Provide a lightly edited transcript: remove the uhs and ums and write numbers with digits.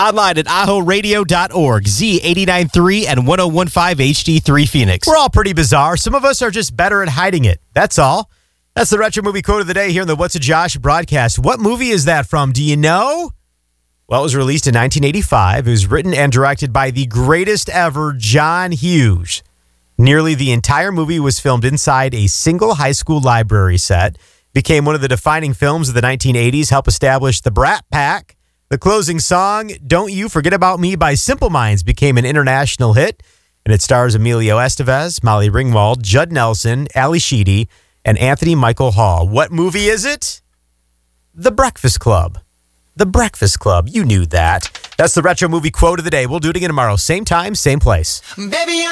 Online at ahoradio.org, Z89.3 and 101.5 HD3 Phoenix. We're all pretty bizarre. Some of us are just better at hiding it. That's all. That's the Retro Movie Quote of the Day here in the What's a Josh broadcast. What movie is that from? Do you know? Well, it was released in 1985. It was written and directed by the greatest ever John Hughes. Nearly the entire movie was filmed inside a single high school library set. Became one of the defining films of the 1980s, helped establish the Brat Pack. The closing song, Don't You Forget About Me by Simple Minds, became an international hit. And it stars Emilio Estevez, Molly Ringwald, Judd Nelson, Ali Sheedy, and Anthony Michael Hall. What movie is it? The Breakfast Club. The Breakfast Club. You knew that. That's the Retro Movie Quote of the Day. We'll do it again tomorrow. Same time, same place. Baby,